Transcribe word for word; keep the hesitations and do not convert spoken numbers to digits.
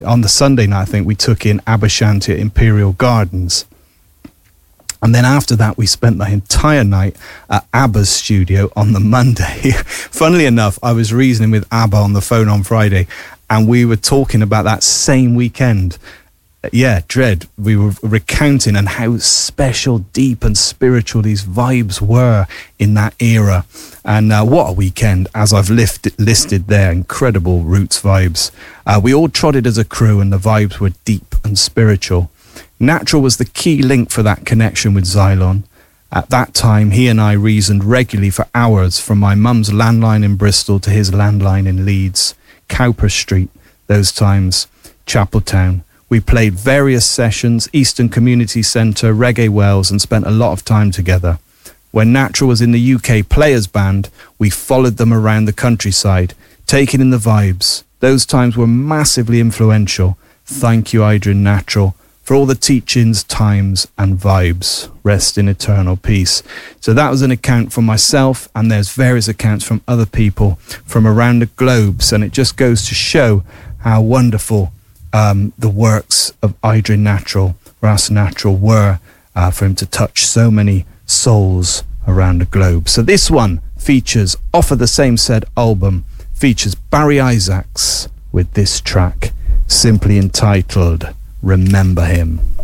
On the Sunday night, I think we took in ABBA Shanty at Imperial Gardens. And then after that, we spent the entire night at ABBA's studio on the Monday. Funnily enough, I was reasoning with ABBA on the phone on Friday, and we were talking about that same weekend. Yeah, Dread. We were recounting and how special, deep and spiritual these vibes were in that era. And uh, what a weekend, as I've lifted, listed there, incredible roots vibes. Uh, we all trotted as a crew and the vibes were deep and spiritual. Natural was the key link for that connection with Xylon. At that time, he and I reasoned regularly for hours from my mum's landline in Bristol to his landline in Leeds, Cowper Street, those times, Chapeltown. We played various sessions, Eastern Community Centre, Reggae Wells, and spent a lot of time together. When Natural was in the U K Players Band, we followed them around the countryside, taking in the vibes. Those times were massively influential. Thank you, Adrian Natural, for all the teachings, times and vibes. Rest in eternal peace. So that was an account from myself, and there's various accounts from other people from around the globes, and it just goes to show how wonderful um, the works of Adrian Natural, Ras Natural, were uh, for him to touch so many souls around the globe. So this one features, off of the same said album, features Barry Isaacs with this track, simply entitled Remember Him.